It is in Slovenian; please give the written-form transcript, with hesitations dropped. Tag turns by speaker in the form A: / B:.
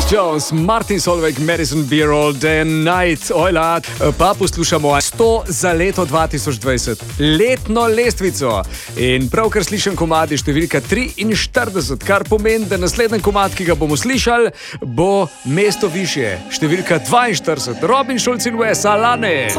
A: Jones, Martin Solveig, Madison Beer All Day and Night. Ojla, pa poslušamo 100 za leto 2020. Letno lestvico. In pravkar slišim komadi številka 43, kar pomeni, da naslednji komad, ki ga bomo slišali, bo mesto višje. Številka 42. Robin Schulz in Wes, Alane.